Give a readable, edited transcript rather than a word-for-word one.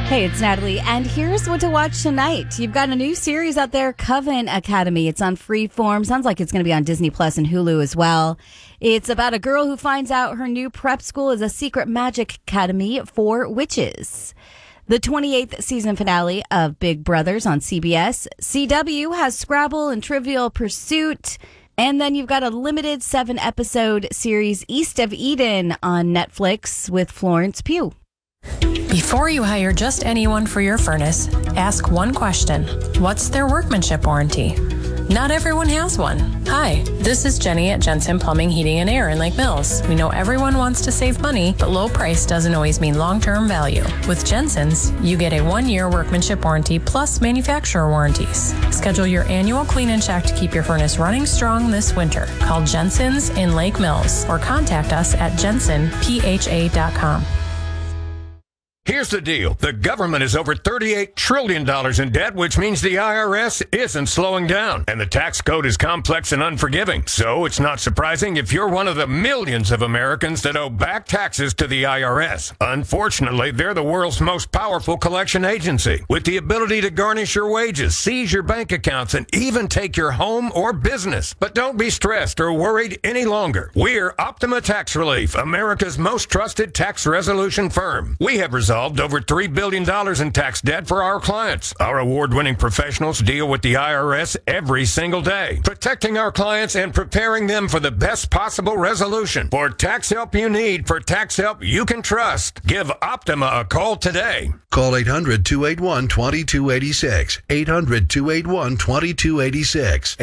Hey, it's Natalie, and here's what to watch tonight. You've got a new series out there, Coven Academy. It's on Freeform. Sounds like it's going to be on Disney Plus and Hulu as well. It's about a girl who finds out her new prep school is a secret magic academy for witches. The 28th season finale of Big Brothers on CBS. CW has Scrabble and Trivial Pursuit. And then you've got a limited 7-episode series, East of Eden, on Netflix with Florence Pugh. Before you hire just anyone for your furnace, ask one question. What's their workmanship warranty? Not everyone has one. Hi, this is Jenny at Jensen Plumbing, Heating, and Air in Lake Mills. We know everyone wants to save money, but low price doesn't always mean long-term value. With Jensen's, you get a 1-year workmanship warranty plus manufacturer warranties. Schedule your annual clean and check to keep your furnace running strong this winter. Call Jensen's in Lake Mills or contact us at jensenpha.com. Here's the deal. The government is over $38 trillion in debt, which means the IRS isn't slowing down. And the tax code is complex and unforgiving. So it's not surprising if you're one of the millions of Americans that owe back taxes to the IRS. Unfortunately, they're the world's most powerful collection agency, with the ability to garnish your wages, seize your bank accounts, and even take your home or business. But don't be stressed or worried any longer. We're Optima Tax Relief, America's most trusted tax resolution firm. We have resolved over $3 billion in tax debt for our clients. Our award-winning professionals deal with the IRS every single day, protecting our clients and preparing them for the best possible resolution. For tax help you need, for tax help you can trust, give Optima a call today. Call 800-281-2286. 800-281-2286.